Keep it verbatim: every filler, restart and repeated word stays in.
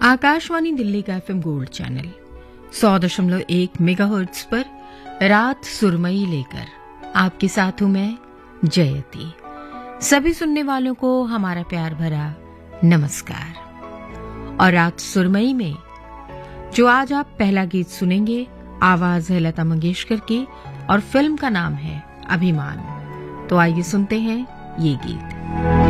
आकाशवाणी दिल्ली का FM gold channel सौ दशमलव एक मेगाहर्ट्ज पर रात सुरमई लेकर आपके साथ हूं मैं जयती। सभी सुनने वालों को हमारा प्यार भरा नमस्कार। और रात सुरमई में जो आज आप पहला गीत सुनेंगे, आवाज है लता मंगेशकर की और फिल्म का नाम है अभिमान। तो आइए सुनते हैं ये गीत।